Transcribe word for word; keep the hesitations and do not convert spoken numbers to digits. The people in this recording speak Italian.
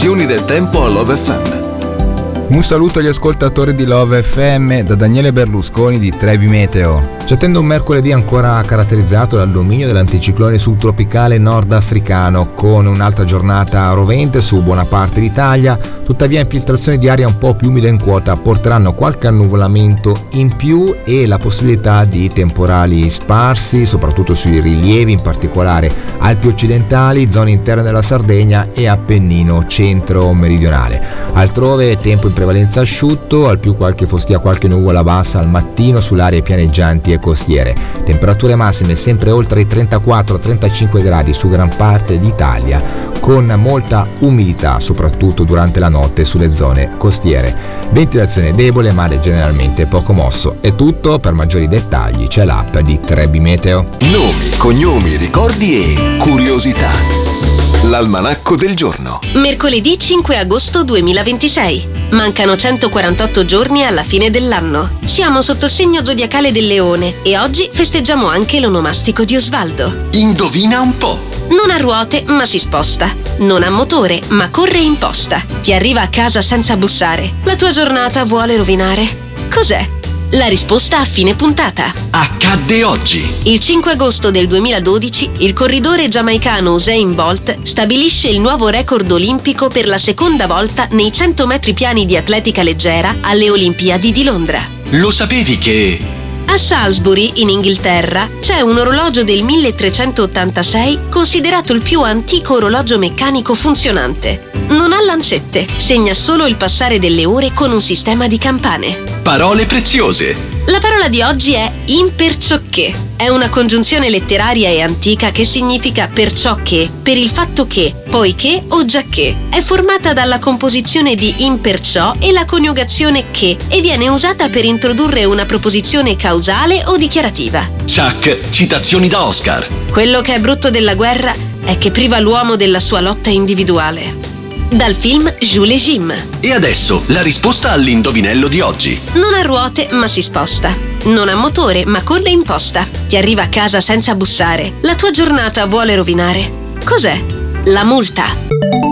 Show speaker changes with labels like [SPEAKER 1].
[SPEAKER 1] condizioni del tempo a Love F M.
[SPEAKER 2] Un saluto agli ascoltatori di Love F M da Daniele Berlusconi di Trebi Meteo. Ci attende un mercoledì ancora caratterizzato dal dominio dell'anticiclone subtropicale nordafricano, con un'altra giornata rovente su buona parte d'Italia. Tuttavia infiltrazioni di aria un po' più umida in quota porteranno qualche annuvolamento in più e la possibilità di temporali sparsi, soprattutto sui rilievi, in particolare Alpi occidentali, zone interne della Sardegna e Appennino centro-meridionale. Altrove tempo in prevalenza asciutto, al più qualche foschia, qualche nuvola bassa al mattino sulle aree pianeggianti e costiere. Temperature massime sempre oltre i trentaquattro trentacinque gradi su gran parte d'Italia, con molta umidità soprattutto durante la notte sulle zone costiere. Ventilazione debole, mare generalmente poco mosso. È tutto, per maggiori dettagli c'è l'app di Trebi Meteo.
[SPEAKER 1] Nomi, cognomi, ricordi e curiosità. L'almanacco del giorno.
[SPEAKER 3] Mercoledì cinque agosto duemilaventisei. Mancano centoquarantotto giorni alla fine dell'anno. Siamo sotto il segno zodiacale del Leone e oggi festeggiamo anche l'onomastico di Osvaldo.
[SPEAKER 1] Indovina un po'.
[SPEAKER 3] Non ha ruote ma si sposta. Non ha motore ma corre in posta. Ti arriva a casa senza bussare. La tua giornata vuole rovinare? Cos'è? La risposta a fine puntata.
[SPEAKER 1] Accadde oggi.
[SPEAKER 3] Il cinque agosto del duemiladodici, il corridore giamaicano Usain Bolt stabilisce il nuovo record olimpico per la seconda volta nei cento metri piani di atletica leggera alle Olimpiadi di Londra.
[SPEAKER 1] Lo sapevi che...
[SPEAKER 3] A Salisbury, in Inghilterra, c'è un orologio del milletrecentottantasei considerato il più antico orologio meccanico funzionante. Non ha lancette, segna solo il passare delle ore con un sistema di campane.
[SPEAKER 1] Parole preziose.
[SPEAKER 3] La parola di oggi è imperciocché. È una congiunzione letteraria e antica che significa perciò che, per il fatto che, poiché o giacché. È formata dalla composizione di imperciò e la coniugazione che e viene usata per introdurre una proposizione causale o dichiarativa.
[SPEAKER 1] Chuck, citazioni da Oscar.
[SPEAKER 3] Quello che è brutto della guerra è che priva l'uomo della sua lotta individuale. Dal film Jules et Jim.
[SPEAKER 1] E adesso la risposta all'indovinello di oggi.
[SPEAKER 3] Non ha ruote ma si sposta. Non ha motore ma corre in posta. Ti arriva a casa senza bussare. La tua giornata vuole rovinare. Cos'è? La multa.